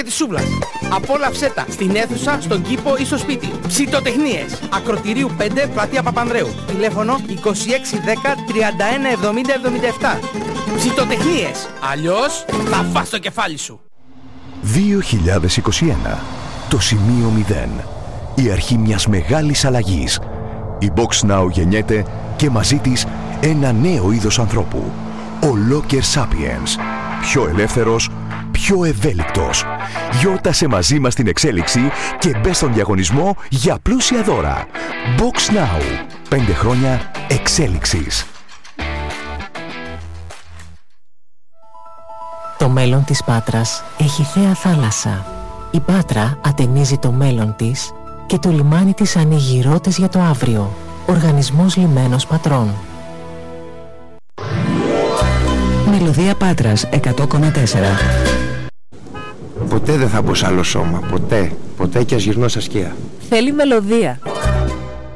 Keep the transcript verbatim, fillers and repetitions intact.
και της σούβλας. Απόλαυσέ τα στην αίθουσα, στον κήπο ή στο σπίτι. Ψητοτεχνίες. Ακροτηρίου πέντε, πλατεία Παπανδρέου. Τηλέφωνο είκοσι έξι δέκα τριάντα ένα εβδομήντα εβδομήντα επτά. Ψητοτεχνίες. Αλλιώς θα φας το κεφάλι σου. δύο χιλιάδες είκοσι ένα. Το σημείο μηδέν. Η αρχή μιας μεγάλης αλλαγής. Η Box Now γεννιέται και μαζί της ένα νέο είδος ανθρώπου. Ο Locker Sapiens. Πιο ελεύθερος, πιο ευέλικτος. Γιόρτασε μαζί μας την εξέλιξη και μπες στον διαγωνισμό για πλούσια δώρα. Box Now. Πέντε χρόνια εξέλιξης. Το μέλλον της Πάτρας έχει θέα θάλασσα. Η Πάτρα ατενίζει το μέλλον της και το λιμάνι της ανοίγει ρότες για το αύριο. Οργανισμός Λιμένος Πατρών. Μελωδία Πάτρας εκατό κόμμα τέσσερα. Ποτέ δεν θα μπω σε άλλο σώμα. Ποτέ. Ποτέ κι ας γυρνώ στα σκία. Θέλει μελωδία.